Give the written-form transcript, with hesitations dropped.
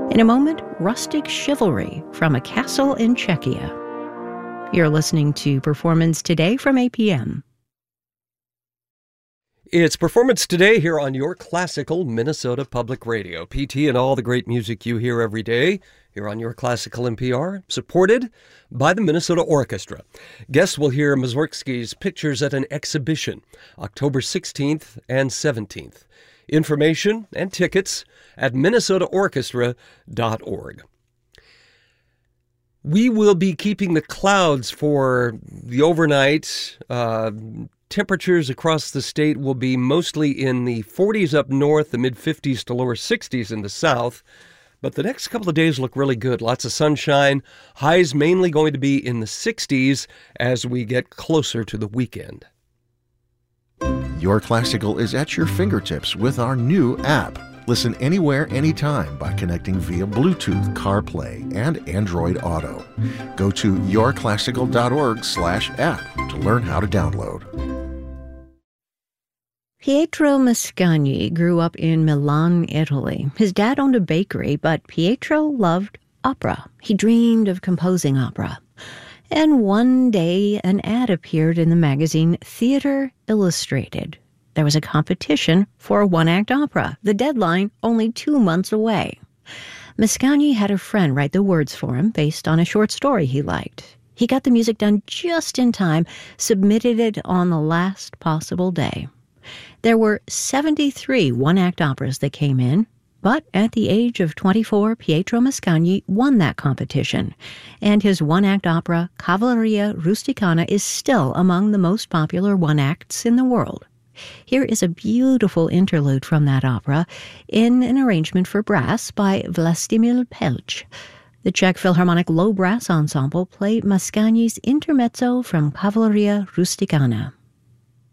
In a moment, rustic chivalry from a castle in Czechia. You're listening to Performance Today from APM. It's Performance Today here on your classical Minnesota Public Radio. PT and all the great music you hear every day here on your classical NPR, supported by the Minnesota Orchestra. Guests will hear Mussorgsky's Pictures at an Exhibition, October 16th and 17th. Information and tickets at minnesotaorchestra.org. We will be keeping the clouds for the overnight. Temperatures across the state will be mostly in the 40s up north, the mid-50s to lower 60s in the south. But the next couple of days look really good. Lots of sunshine. Highs mainly going to be in the 60s as we get closer to the weekend. Your Classical is at your fingertips with our new app. Listen anywhere, anytime by connecting via Bluetooth, CarPlay, and Android Auto. Go to yourclassical.org/app to learn how to download. Pietro Mascagni grew up in Milan, Italy. His dad owned a bakery, but Pietro loved opera. He dreamed of composing opera. And one day, an ad appeared in the magazine Theater Illustrated. There was a competition for a one-act opera, the deadline only 2 months away. Mascagni had a friend write the words for him based on a short story he liked. He got the music done just in time, submitted it on the last possible day. There were 73 one-act operas that came in, but at the age of 24, Pietro Mascagni won that competition, and his one-act opera, Cavalleria Rusticana, is still among the most popular one-acts in the world. Here is a beautiful interlude from that opera in an arrangement for brass by Vlastimil Pelch. The Czech Philharmonic Low Brass Ensemble play Mascagni's intermezzo from Cavalleria Rusticana.